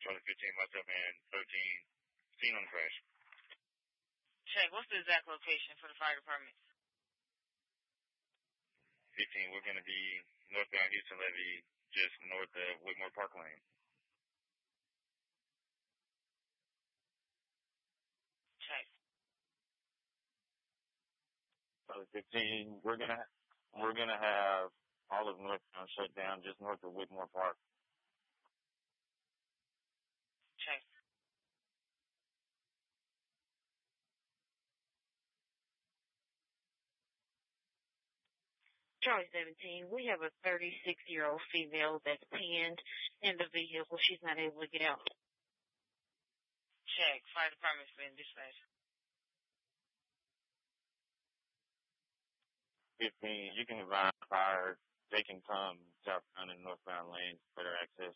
Charlie 15, myself, and 13 seen on the crash. Check. What's the exact location for the fire department? 15, we're going to be northbound Houston Levee, just north of Whitmore Park Lane. Check. Charlie 15, we're gonna have all of northbound shut down just north of Whitmore Park. Check. Charlie 17, we have a 36-year-old female that's pinned in the vehicle. She's not able to get out. Check. Fire department's been dispatched. 15, you can advise fire. They can come southbound and northbound lanes, better access.